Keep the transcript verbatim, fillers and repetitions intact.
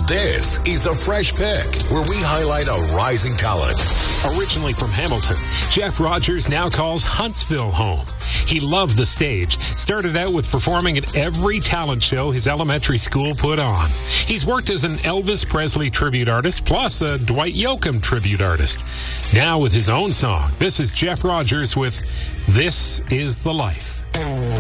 This is The Fresh Pick, where we highlight a rising talent. Originally from Hamilton, Jeff Rogers now calls Huntsville home. He loved the stage, started out with performing at every talent show his elementary school put on. He's worked as an Elvis Presley tribute artist, plus a Dwight Yoakam tribute artist. Now with his own song, this is Jeff Rogers with This Is the Life.